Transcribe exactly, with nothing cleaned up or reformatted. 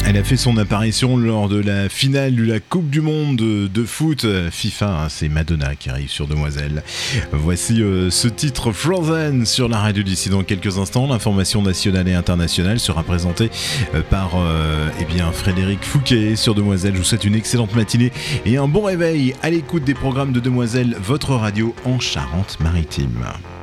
Elle a fait son apparition lors de la finale de la Coupe du Monde de foot FIFA, hein, c'est Madonna qui arrive sur Demoiselle. Voici euh, ce titre Frozen sur la radio d'ici dans quelques instants. L'information nationale et internationale sera présentée euh, par euh, eh bien, Frédéric Fouquet sur Demoiselle. Je vous souhaite une excellente matinée et un bon réveil à l'écoute des programmes de Demoiselle, votre radio en Charente-Maritime.